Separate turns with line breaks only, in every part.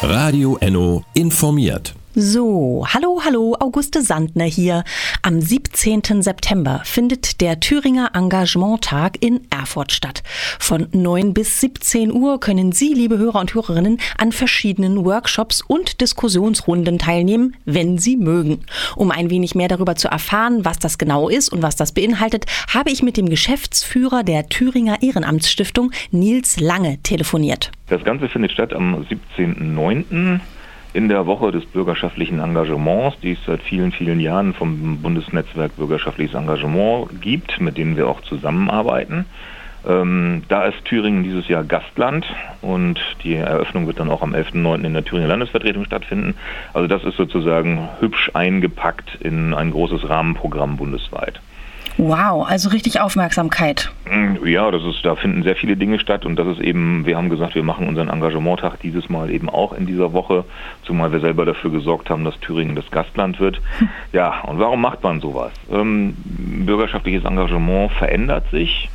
Radio Enno informiert.
So, hallo, Auguste Sandner hier. Am 17. September findet der Thüringer Engagementtag in Erfurt statt. Von 9 bis 17 Uhr können Sie, liebe Hörer und Hörerinnen, an verschiedenen Workshops und Diskussionsrunden teilnehmen, wenn Sie mögen. Um ein wenig mehr darüber zu erfahren, was das genau ist und was das beinhaltet, habe ich mit dem Geschäftsführer der Thüringer Ehrenamtsstiftung, Nils Lange, telefoniert.
Das Ganze findet statt am 17.09. in der Woche des bürgerschaftlichen Engagements, die es seit vielen, vielen Jahren vom Bundesnetzwerk Bürgerschaftliches Engagement gibt, mit denen wir auch zusammenarbeiten. Da ist Thüringen dieses Jahr Gastland und die Eröffnung wird dann auch am 11.09. in der Thüringer Landesvertretung stattfinden. Also das ist sozusagen hübsch eingepackt in ein großes Rahmenprogramm bundesweit.
Wow, also richtig Aufmerksamkeit.
Ja, da finden sehr viele Dinge statt und das ist eben, wir haben gesagt, wir machen unseren Engagementtag dieses Mal eben auch in dieser Woche, zumal wir selber dafür gesorgt haben, dass Thüringen das Gastland wird. Ja, und warum macht man sowas? Bürgerschaftliches Engagement verändert sich.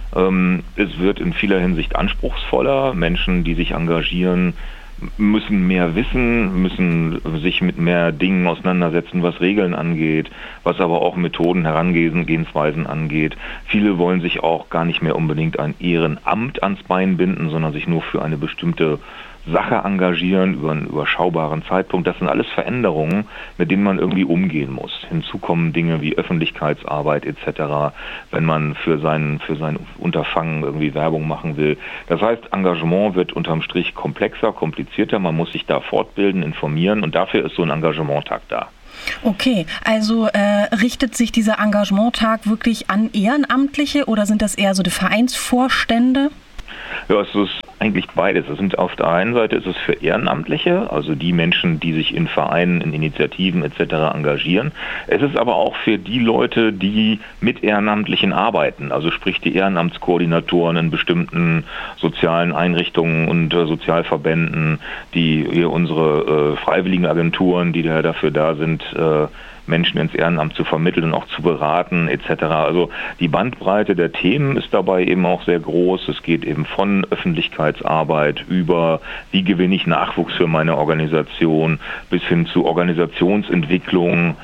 Es wird in vieler Hinsicht anspruchsvoller. Menschen, die sich engagieren, müssen mehr wissen, müssen sich mit mehr Dingen auseinandersetzen, was Regeln angeht, was aber auch Methoden, Herangehensweisen angeht. Viele wollen sich auch gar nicht mehr unbedingt ein Ehrenamt ans Bein binden, sondern sich nur für eine bestimmte Sache engagieren über einen überschaubaren Zeitpunkt. Das sind alles Veränderungen, mit denen man irgendwie umgehen muss. Hinzu kommen Dinge wie Öffentlichkeitsarbeit etc., wenn man für sein Unterfangen irgendwie Werbung machen will. Das heißt, Engagement wird unterm Strich komplexer, komplizierter. Man muss sich da fortbilden, informieren und dafür ist so ein Engagementtag da.
Okay, also richtet sich dieser Engagementtag wirklich an Ehrenamtliche oder sind das eher so die Vereinsvorstände?
Ja, es ist eigentlich beides. Auf der einen Seite ist es für Ehrenamtliche, also die Menschen, die sich in Vereinen, in Initiativen etc. engagieren. Es ist aber auch für die Leute, die mit Ehrenamtlichen arbeiten, also sprich die Ehrenamtskoordinatoren in bestimmten sozialen Einrichtungen und Sozialverbänden, die hier unsere freiwilligen Agenturen, die dafür da sind, Menschen ins Ehrenamt zu vermitteln und auch zu beraten etc. Also die Bandbreite der Themen ist dabei eben auch sehr groß. Es geht eben von Öffentlichkeitsarbeit über, wie gewinne ich Nachwuchs für meine Organisation, bis hin zu Organisationsentwicklung.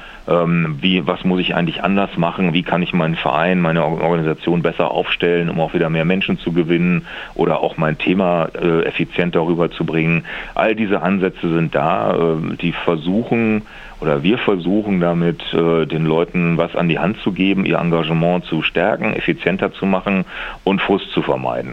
Was muss ich eigentlich anders machen? Wie kann ich meinen Verein, meine Organisation besser aufstellen, um auch wieder mehr Menschen zu gewinnen oder auch mein Thema effizienter rüberzubringen? All diese Ansätze sind da, wir versuchen damit, den Leuten was an die Hand zu geben, ihr Engagement zu stärken, effizienter zu machen und Frust zu vermeiden.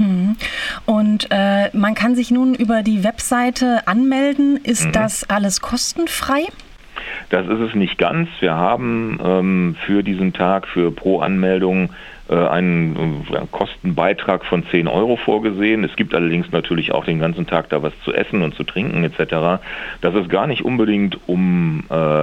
Und man kann sich nun über die Webseite anmelden. Ist das alles kostenfrei?
Das ist es nicht ganz. Wir haben für diesen Tag, pro Anmeldung, einen Kostenbeitrag von 10 € vorgesehen. Es gibt allerdings natürlich auch den ganzen Tag da was zu essen und zu trinken etc. Das ist gar nicht unbedingt, um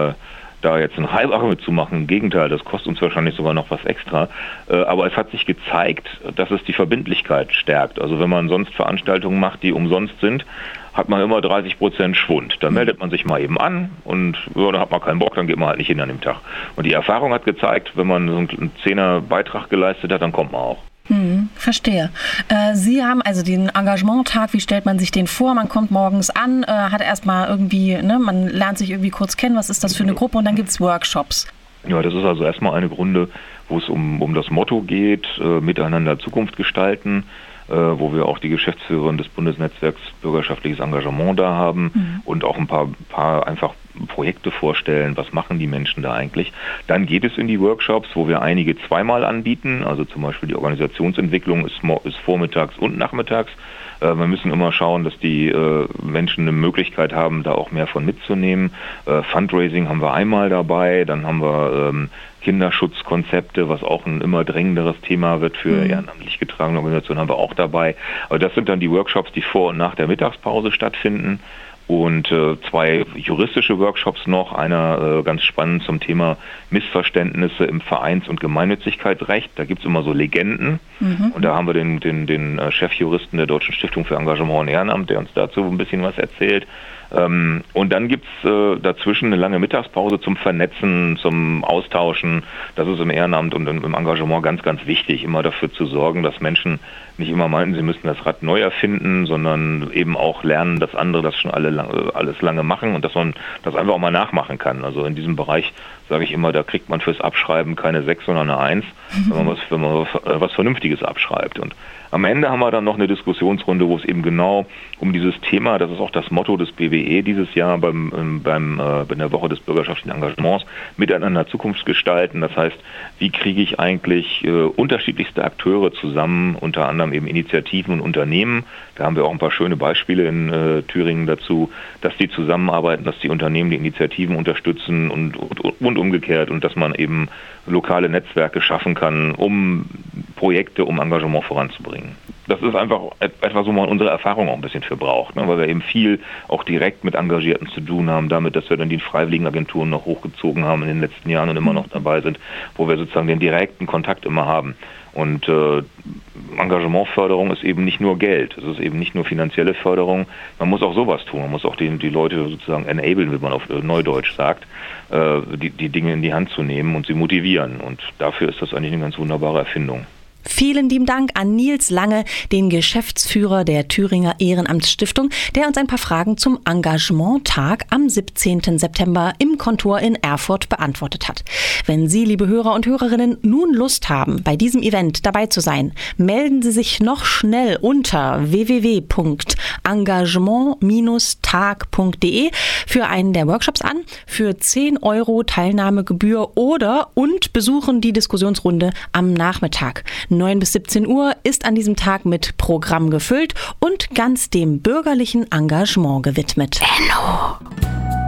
da jetzt ein Halbache mitzumachen. Im Gegenteil, das kostet uns wahrscheinlich sogar noch was extra. Aber es hat sich gezeigt, dass es die Verbindlichkeit stärkt. Also wenn man sonst Veranstaltungen macht, die umsonst sind, hat man immer 30% Schwund. Dann meldet man sich mal eben an und dann hat man keinen Bock, dann geht man halt nicht hin an dem Tag. Und die Erfahrung hat gezeigt, wenn man so einen 10er Beitrag geleistet hat, dann kommt man auch.
Verstehe. Sie haben also den Engagementtag, wie stellt man sich den vor? Man kommt morgens an, hat erstmal irgendwie, man lernt sich irgendwie kurz kennen, was ist das für eine Gruppe und dann gibt es Workshops.
Ja, das ist also erstmal eine Runde, wo es um das Motto geht, miteinander Zukunft gestalten, wo wir auch die Geschäftsführerin des Bundesnetzwerks Bürgerschaftliches Engagement da haben und auch ein paar einfach Projekte vorstellen, was machen die Menschen da eigentlich. Dann geht es in die Workshops, wo wir einige zweimal anbieten, also zum Beispiel die Organisationsentwicklung ist vormittags und nachmittags. Wir müssen immer schauen, dass die Menschen eine Möglichkeit haben, da auch mehr von mitzunehmen. Fundraising haben wir einmal dabei, dann haben wir Kinderschutzkonzepte, was auch ein immer drängenderes Thema wird für ehrenamtlich getragene Organisationen, haben wir auch dabei. Aber das sind dann die Workshops, die vor und nach der Mittagspause stattfinden. Und 2 juristische Workshops noch, einer ganz spannend zum Thema Missverständnisse im Vereins- und Gemeinnützigkeitsrecht. Da gibt es immer so Legenden und da haben wir den Chefjuristen der Deutschen Stiftung für Engagement und Ehrenamt, der uns dazu ein bisschen was erzählt. Und dann gibt es dazwischen eine lange Mittagspause zum Vernetzen, zum Austauschen. Das ist im Ehrenamt und im Engagement ganz, ganz wichtig, immer dafür zu sorgen, dass Menschen nicht immer meinten, sie müssten das Rad neu erfinden, sondern eben auch lernen, dass andere das schon alle alles lange machen und dass man das einfach auch mal nachmachen kann. Also in diesem Bereich sage ich immer, da kriegt man fürs Abschreiben keine 6, sondern eine 1, wenn man was Vernünftiges abschreibt. Und am Ende haben wir dann noch eine Diskussionsrunde, wo es eben genau um dieses Thema, das ist auch das Motto des BWE dieses Jahr in der Woche des bürgerschaftlichen Engagements, miteinander Zukunft gestalten. Das heißt, wie kriege ich eigentlich unterschiedlichste Akteure zusammen, unter anderem eben Initiativen und Unternehmen. Da haben wir auch ein paar schöne Beispiele in Thüringen dazu, dass die zusammenarbeiten, dass die Unternehmen die Initiativen unterstützen und umgekehrt und dass man eben lokale Netzwerke schaffen kann, um Projekte, um Engagement voranzubringen. Das ist einfach etwas, wo man unsere Erfahrung auch ein bisschen für braucht, ne? Weil wir eben viel auch direkt mit Engagierten zu tun haben, damit, dass wir dann die Freiwilligenagenturen noch hochgezogen haben in den letzten Jahren und immer noch dabei sind, wo wir sozusagen den direkten Kontakt immer haben. Und Engagementförderung ist eben nicht nur Geld, es ist eben nicht nur finanzielle Förderung, man muss auch sowas tun, man muss auch die Leute sozusagen enablen, wie man auf Neudeutsch sagt, die Dinge in die Hand zu nehmen und sie motivieren. Und dafür ist das eigentlich eine ganz wunderbare Erfindung.
Vielen lieben Dank an Nils Lange, den Geschäftsführer der Thüringer Ehrenamtsstiftung, der uns ein paar Fragen zum Engagementtag am 17. September im Kontor in Erfurt beantwortet hat. Wenn Sie, liebe Hörer und Hörerinnen, nun Lust haben, bei diesem Event dabei zu sein, melden Sie sich noch schnell unter www.engagement-tag.de für einen der Workshops an, für 10 € Teilnahmegebühr und besuchen die Diskussionsrunde am Nachmittag. 9 bis 17 Uhr ist an diesem Tag mit Programm gefüllt und ganz dem bürgerlichen Engagement gewidmet. Enno.